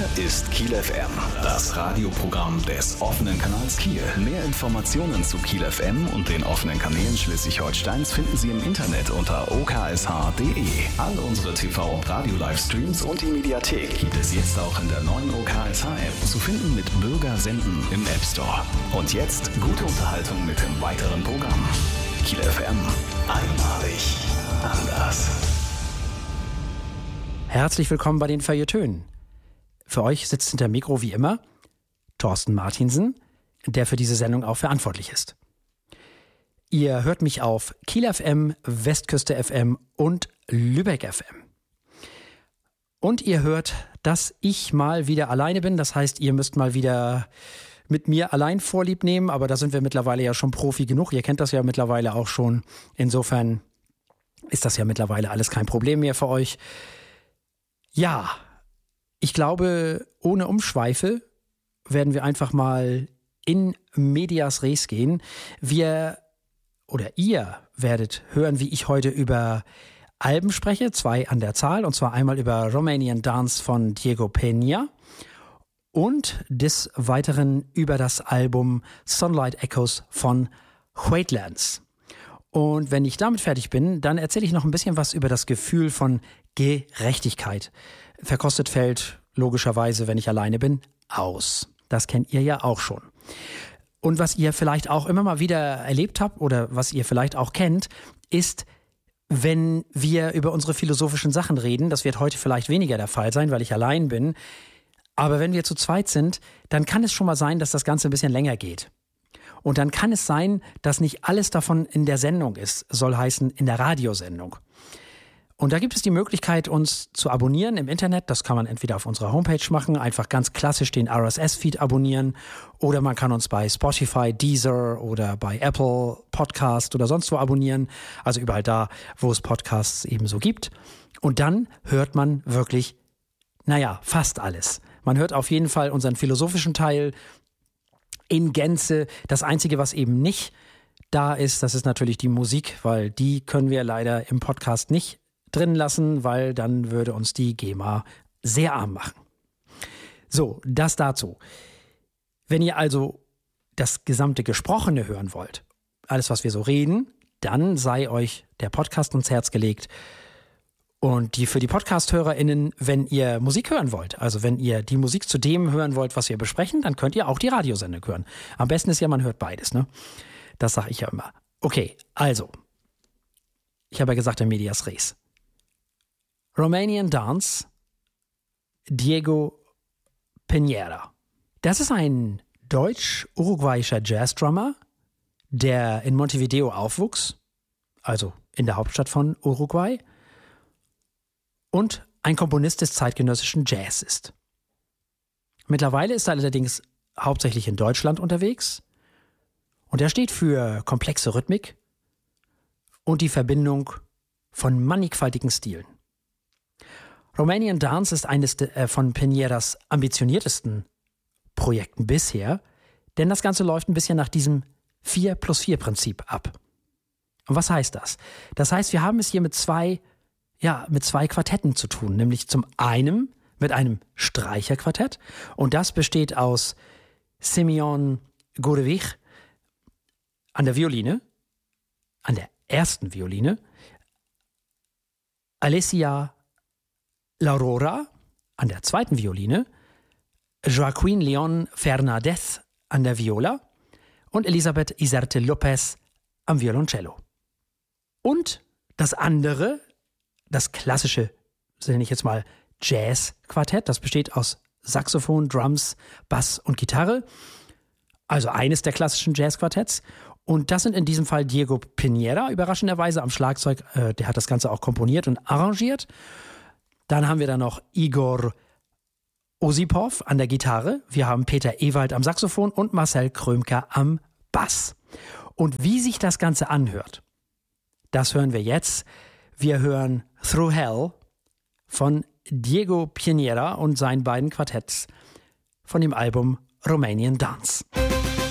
Hier ist Kiel FM, das Radioprogramm des offenen Kanals Kiel. Mehr Informationen zu Kiel FM und den offenen Kanälen Schleswig-Holsteins finden Sie im Internet unter oksh.de. All unsere TV- und Radio-Livestreams und die Mediathek gibt es jetzt auch in der neuen OKSH-App zu finden mit Bürgersenden im App Store. Und jetzt gute Unterhaltung mit dem weiteren Programm. Kiel FM, einmalig anders. Herzlich willkommen bei den Feuilletönen. Für euch sitzt hinter dem Mikro wie immer Thorsten Martinsen, der für diese Sendung auch verantwortlich ist. Ihr hört mich auf Kiel FM, Westküste FM und Lübeck FM. Und ihr hört, dass ich mal wieder alleine bin. Das heißt, ihr müsst mal wieder mit mir allein Vorlieb nehmen. Aber da sind wir mittlerweile ja schon Profi genug. Ihr kennt das ja mittlerweile auch schon. Insofern ist das ja mittlerweile alles kein Problem mehr für euch. Ja, ich glaube, ohne Umschweife werden wir einfach mal in medias res gehen. Ihr werdet hören, wie ich heute über Alben spreche, 2 an der Zahl, und zwar einmal über Romanian Dance von Diego Peña und des Weiteren über das Album Sunlight Echoes von Wheatlands. Und wenn ich damit fertig bin, dann erzähle ich noch ein bisschen was über das Gefühl von Gerechtigkeit. Verkostet fällt logischerweise, wenn ich alleine bin, aus. Das kennt ihr ja auch schon. Und was ihr vielleicht auch immer mal wieder erlebt habt oder was ihr vielleicht auch kennt, ist, wenn wir über unsere philosophischen Sachen reden. Das wird heute vielleicht weniger der Fall sein, weil ich allein bin. Aber wenn wir zu zweit sind, dann kann es schon mal sein, dass das Ganze ein bisschen länger geht. Und dann kann es sein, dass nicht alles davon in der Sendung ist, soll heißen in der Radiosendung. Und da gibt es die Möglichkeit, uns zu abonnieren im Internet. Das kann man entweder auf unserer Homepage machen, einfach ganz klassisch den RSS-Feed abonnieren. Oder man kann uns bei Spotify, Deezer oder bei Apple Podcast oder sonst wo abonnieren. Also überall da, wo es Podcasts eben so gibt. Und dann hört man wirklich, fast alles. Man hört auf jeden Fall unseren philosophischen Teil in Gänze. Das Einzige, was eben nicht da ist, das ist natürlich die Musik, weil die können wir leider im Podcast nicht drin lassen, weil dann würde uns die GEMA sehr arm machen. So, das dazu. Wenn ihr also das gesamte Gesprochene hören wollt, alles, was wir so reden, dann sei euch der Podcast ans Herz gelegt. Und für die Podcast-HörerInnen, wenn ihr Musik hören wollt, also wenn ihr die Musik zu dem hören wollt, was wir besprechen, dann könnt ihr auch die Radiosendung hören. Am besten ist ja, man hört beides, ne? Das sage ich ja immer. Okay, also, ich habe ja gesagt, in medias res. Romanian Dance, Diego Peña. Das ist ein deutsch-uruguayischer Jazzdrummer, der in Montevideo aufwuchs, also in der Hauptstadt von Uruguay, und ein Komponist des zeitgenössischen Jazz ist. Mittlerweile ist er allerdings hauptsächlich in Deutschland unterwegs und er steht für komplexe Rhythmik und die Verbindung von mannigfaltigen Stilen. Romanian Dance ist eines von Peñeras ambitioniertesten Projekten bisher, denn das Ganze läuft ein bisschen nach diesem 4+4-Prinzip ab. Und was heißt das? Das heißt, wir haben es hier mit zwei Quartetten zu tun, nämlich zum einen mit einem Streicherquartett und das besteht aus Simeon Gurevich an der Violine, an der ersten Violine, Alessia Laurora an der zweiten Violine, Joaquin Leon Fernandez an der Viola und Elisabeth Iserte Lopez am Violoncello. Und das andere, das klassische, nenne ich jetzt mal Jazz-Quartett, das besteht aus Saxophon, Drums, Bass und Gitarre, also eines der klassischen Jazz-Quartetts. Und das sind in diesem Fall Diego Peña, überraschenderweise am Schlagzeug, der hat das Ganze auch komponiert und arrangiert. Dann haben wir da noch Igor Osipov an der Gitarre, wir haben Peter Ewald am Saxophon und Marcel Krömker am Bass. Und wie sich das Ganze anhört, das hören wir jetzt. Wir hören Through Hell von Diego Peña und seinen beiden Quartetts von dem Album Romanian Dance.